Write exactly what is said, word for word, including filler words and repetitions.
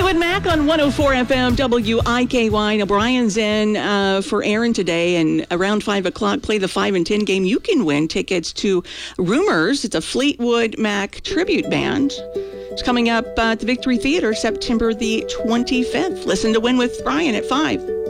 Fleetwood Mac on one oh four F M W I K Y. Now, Brian's in uh, for Aaron today, and around five o'clock, play the five and ten game. You can win tickets to Rumors. It's a Fleetwood Mac tribute band. It's coming up uh, at the Victory Theater September the twenty-fifth. Listen to Win with Brian at five.